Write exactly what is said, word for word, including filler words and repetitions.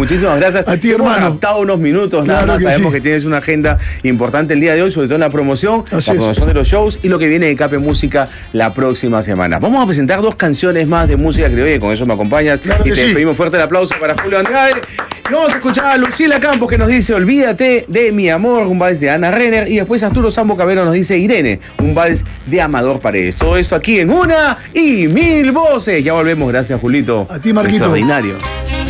muchísimas gracias. A ti, Hemos hermano. raptado unos minutos, Claro nada más. que Sabemos sí. que tienes una agenda importante el día de hoy, sobre todo en la promoción, Así la es. promoción de los shows y lo que viene de Cape Música la próxima semana. Vamos a presentar dos canciones más de música criolla y con eso me acompañas. Claro y que te sí. pedimos fuerte el aplauso para Julio Andrade. Y vamos a escuchar a Lucila Campos que nos dice Olvídate de mi amor, un vals de Ana Renner. Y después Arturo Sambo Cabero nos dice Irene, un vals de Amador Paredes. Todo esto aquí en Una y Mil Voces. Ya volvemos. Gracias, Julito. A ti, Marquito. Extraordinario.